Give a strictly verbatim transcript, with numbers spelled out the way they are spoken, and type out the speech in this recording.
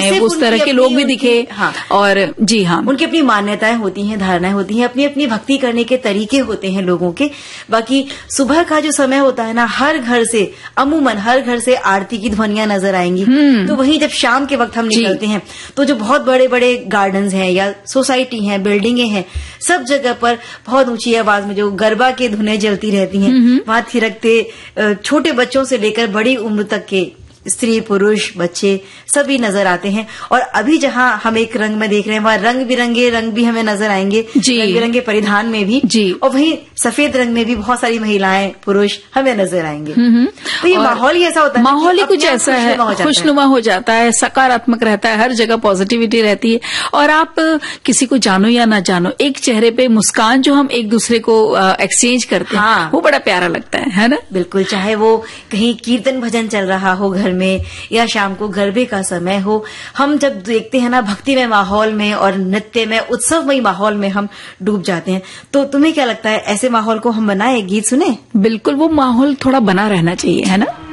हैं, उस तरह के लोग भी दिखे। हाँ, और जी हाँ, उनकी अपनी मान्यताएं होती हैं, धारणाएं होती हैं, अपनी अपनी भक्ति करने के तरीके होते हैं लोगों के। बाकी सुबह का जो समय होता है ना, हर घर से, अमूमन हर घर से आरती की ध्वनियां नजर आएंगी। तो वहीं जब शाम के वक्त हम निकलते हैं तो जो बहुत बड़े बड़े गार्डन्स हैं या सोसाइटी हैं, बिल्डिंगे हैं, सब जगह पर बहुत ऊंची आवाज में जो गरबा के धुनें जलती रहती हैं, वहां थिरकते छोटे बच्चों से लेकर बड़ी उम्र तक के स्त्री पुरुष बच्चे सभी नजर आते हैं। और अभी जहां हम एक रंग में देख रहे हैं, वहां रंग बिरंगे रंग भी हमें नजर आएंगे, रंग बिरंगे परिधान में भी जी, और वहीं सफेद रंग में भी बहुत सारी महिलाएं पुरुष हमें नजर आएंगे। तो ये माहौल ही ऐसा होता है, माहौल ही कुछ ऐसा है, खुशनुमा हो जाता है, सकारात्मक रहता है, हर जगह पॉजिटिविटी रहती है। और आप किसी को जानो या ना जानो, एक चेहरे पे मुस्कान जो हम एक दूसरे को एक्सचेंज करते हैं, वो बड़ा प्यारा लगता है, है ना? बिल्कुल, चाहे वो कहीं कीर्तन भजन चल रहा हो घर में या शाम को गरबे का समय हो, हम जब देखते हैं ना भक्तिमय माहौल में और नृत्य में, उत्सवमय माहौल में हम डूब जाते हैं। तो तुम्हें क्या लगता है, ऐसे माहौल को हम बनाए, गीत सुने? बिल्कुल, वो माहौल थोड़ा बना रहना चाहिए, है ना?